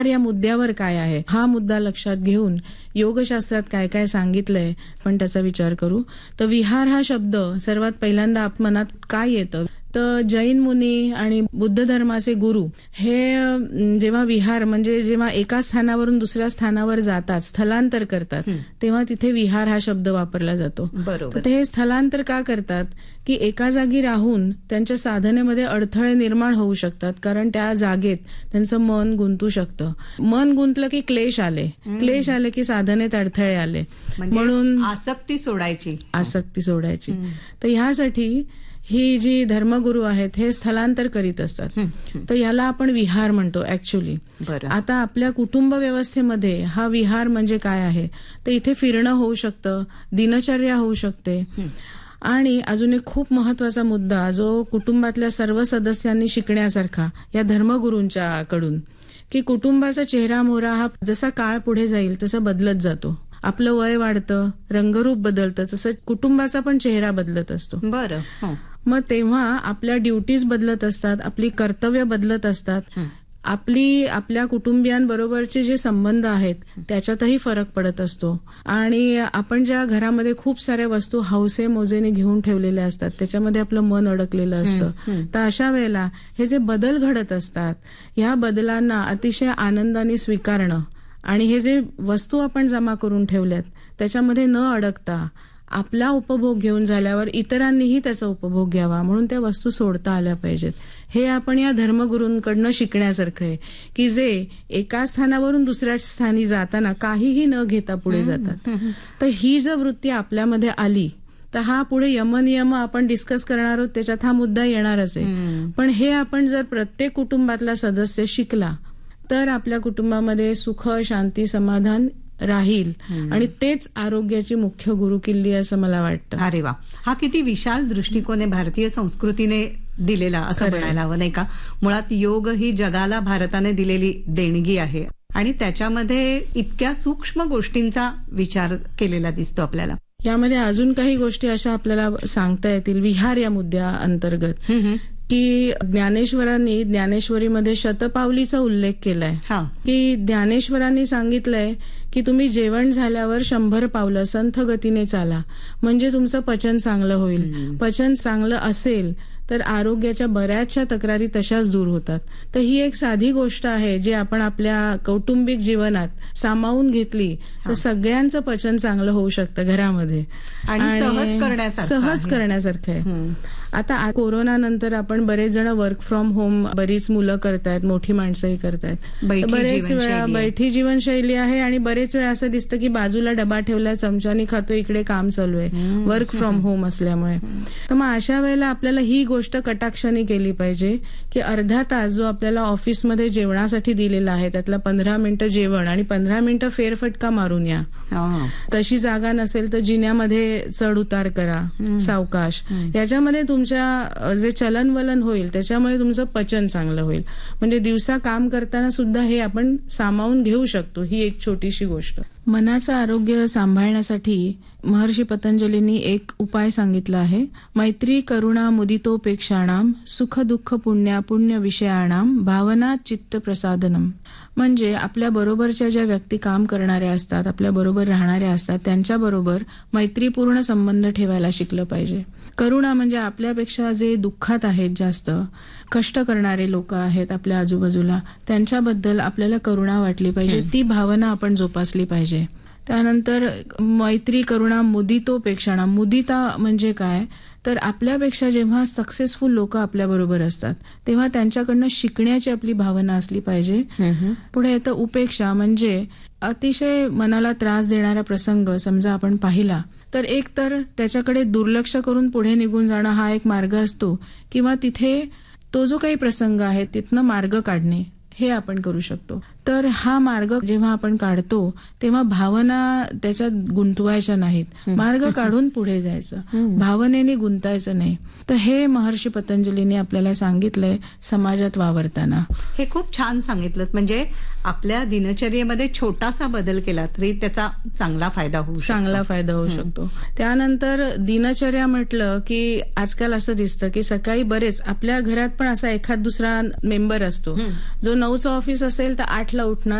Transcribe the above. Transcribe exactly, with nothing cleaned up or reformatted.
या मुद्द्यावर काय आहे हा मुद्दा लक्षात घेऊन योगशास्त्रात काय काय सांगितलंय पण त्याचा विचार करू. तर विहार हा शब्द सर्वात पहिल्यांदा आप मनात काय येतं तर जैन मुनी आणि बुद्ध धर्माचे गुरु हे जेव्हा विहार म्हणजे जेव्हा एका स्थानावरून दुसऱ्या स्थानावर जातात स्थलांतर करतात तेव्हा तिथे विहार हा शब्द वापरला जातो. बरोबर. तर हे स्थलांतर का करतात की एका जागी राहून त्यांच्या साधनेमध्ये अडथळे निर्माण होऊ शकतात कारण त्या जागेत त्यांचं मन गुंतू शकतं. मन गुंतलं की क्लेश आले क्लेश आले की साधनेत अडथळे आले म्हणून आसक्ती सोडायची आसक्ती सोडायची. तर ह्यासाठी ही जी धर्मगुरू आहेत हे स्थलांतर करीत असतात. तर याला आपण विहार म्हणतो ऍक्च्युली. आता आपल्या कुटुंब व्यवस्थेमध्ये हा विहार म्हणजे काय आहे तर इथे फिरणं होऊ शकतं, दिनचर्या होऊ शकते. आणि अजून एक खूप महत्वाचा मुद्दा जो कुटुंबातल्या सर्व सदस्यांनी शिकण्यासारखा या धर्मगुरूंच्या कडून की कुटुंबाचा चेहरा मोहरा हा जसा काळ पुढे जाईल तसा बदलत जातो. आपलं वय वाढतं, रंगरूप बदलतं, तसं कुटुंबाचा पण चेहरा बदलत असतो. बरं. मग तेव्हा आपल्या ड्युटीज बदलत असतात, आपली कर्तव्य बदलत असतात, आपली आपल्या कुटुंबियांबरोबरचे जे संबंध आहेत त्याच्यातही फरक पडत असतो. आणि आपण ज्या घरामध्ये खूप साऱ्या वस्तू हौसे मोजेने घेऊन ठेवलेल्या असतात त्याच्यामध्ये आपलं मन अडकलेलं असतं. तर अशा वेळेला हे जे बदल घडत असतात ह्या बदलांना अतिशय आनंदाने स्वीकारणं आणि हे जे वस्तू आपण जमा करून ठेवल्यात त्याच्यामध्ये न अडकता आपला उपभोग घेऊन झाल्यावर इतरांनीही त्याचा उपभोग घ्यावा म्हणून त्या वस्तू सोडता आल्या पाहिजेत. हे आपण या धर्मगुरूंकडनं शिकण्यासारखं आहे की जे एका स्थानावरून दुसऱ्या स्थानी जाताना काहीही न घेता पुढे जातात. तर ही जर वृत्ती आपल्यामध्ये आली तर हा पुढे यमनियम आपण डिस्कस करणार आहोत त्याच्यात हा मुद्दा येणारच आहे. पण हे आपण जर प्रत्येक कुटुंबातला सदस्य शिकला तर आपल्या कुटुंबामध्ये सुख शांती समाधान राहील आणि तेच आरोग्याची मुख्य गुरुकिल्ली असं मला वाटतं. अरे वा, हा किती विशाल दृष्टिकोन आहे भारतीय संस्कृतीने दिलेला असं म्हणायला हवं नाही का. मुळात योग ही जगाला भारताने दिलेली देणगी आहे आणि त्याच्यामध्ये इतक्या सूक्ष्म गोष्टींचा विचार केलेला दिसतो आपल्याला. यामध्ये अजून काही गोष्टी अशा आपल्याला सांगता येतील विहार या मुद्द्या अंतर्गत की ज्ञानेश्वरांनी ज्ञानेश्वरीमध्ये शतपावलीचा उल्लेख केलाय की ज्ञानेश्वरांनी सांगितलंय की तुम्ही जेवण झाल्यावर शंभर पावलं संथ गतीने चाला म्हणजे तुमचं पचन चांगलं होईल. पचन चांगलं असेल तर आरोग्याच्या बऱ्याचशा तक्रारी तशाच दूर होतात. तर ही एक साधी गोष्ट आहे जी आपण आपल्या कौटुंबिक जीवनात सामावून घेतली तर सगळ्यांचं पचन चांगलं होऊ शकतं घरामध्ये आणि सहज करण्यासारखं सहज करण्यासारखं आहे. आता कोरोना नंतर आपण बरेच जण वर्क फ्रॉम होम बरीच मुलं करतायत, मोठी माणसंही करतायत. बरेच वेळा बैठी जीवनशैली आहे आणि बरेच वेळा असं दिसतं की बाजूला डबा ठेवला चमच्यानी खातो इकडे काम चालू आहे वर्क फ्रॉम होम असल्यामुळे. तर मग अशा वेळेला आपल्याला ही गोष्ट कटाक्षाने केली पाहिजे की अर्धा तास जो आपल्याला ऑफिसमध्ये जेवणासाठी दिलेला आहे त्यातला पंधरा मिनिटं जेवण आणि पंधरा मिनिटं फेरफटका मारून या. तशी जागा नसेल तर जिन्यामध्ये चढ उतार करा सावकाश. याच्यामध्ये तुमच्या जे चलनवलन होईल त्याच्यामुळे तुमचं पचन चांगलं होईल. म्हणजे दिवसा काम करताना सुद्धा हे आपण सामावून घेऊ शकतो. ही एक छोटीशी गोष्ट. मनाचं आरोग्य सांभाळण्यासाठी महर्षी पतंजलींनी एक उपाय सांगितला आहे. मैत्री करुणा मुदितोपेक्षाणाम सुख दुःख पुण्या पुण्य विषयाणाम भावना चित्त प्रसादनम. म्हणजे आपल्या बरोबरच्या ज्या व्यक्ती काम करणाऱ्या असतात आपल्या बरोबर राहणाऱ्या असतात त्यांच्याबरोबर मैत्रीपूर्ण संबंध ठेवायला शिकलं पाहिजे. करुणा म्हणजे आपल्यापेक्षा जे दुःखात आहेत जास्त कष्ट करणारे लोक आहेत आपल्या आजूबाजूला त्यांच्याबद्दल आपल्याला करुणा वाटली पाहिजे. ती भावना आपण जोपासली पाहिजे. त्यानंतर मैत्री करुणा मुदितोपेक्षाणा. मुदिता म्हणजे काय तर आपल्यापेक्षा जेव्हा सक्सेसफुल लोक आपल्या बरोबर असतात तेव्हा त्यांच्याकडनं शिकण्याची आपली भावना असली पाहिजे. पुढे येतं उपेक्षा म्हणजे अतिशय मनाला त्रास देणारा प्रसंग समजा आपण पाहिला तर एक तर त्याच्याकडे दुर्लक्ष करून पुढे निघून जाणं हा एक मार्ग असतो किंवा तिथे तो जो काही प्रसंग आहे तिथनं मार्ग काढणे हे आपण करू शकतो. तर हा मार्ग जेव्हा आपण काढतो तेव्हा भावना त्याच्यात गुंतवायच्या नाहीत, मार्ग काढून पुढे जायचं, भावनेने गुंतायचं नाही. तर हे महर्षी पतंजलीने आपल्याला सांगितलंय समाजात वावरताना. हे खूप छान सांगितलं. म्हणजे आपल्या दिनचर्येमध्ये छोटासा बदल केला तरी त्याचा चांगला फायदा होऊ चांगला फायदा होऊ शकतो. त्यानंतर दिनचर्या म्हटलं की आजकाल असं दिसतं की सकाळी बरेच आपल्या घरात पण असा एखाद दुसरा मेंबर असतो जो नऊ नऊचं ऑफिस असेल तर आठला उठणार